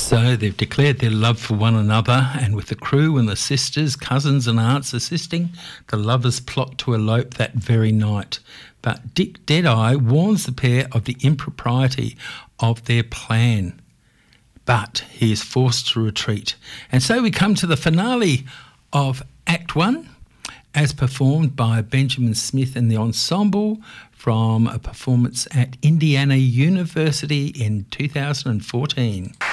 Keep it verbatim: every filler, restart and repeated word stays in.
So they've declared their love for one another, and with the crew and the sisters, cousins and aunts assisting, the lovers plot to elope that very night. But Dick Deadeye warns the pair of the impropriety of their plan. But he is forced to retreat. And so we come to the finale of Act One, as performed by Benjamin Smith and the ensemble from a performance at Indiana University in two thousand fourteen.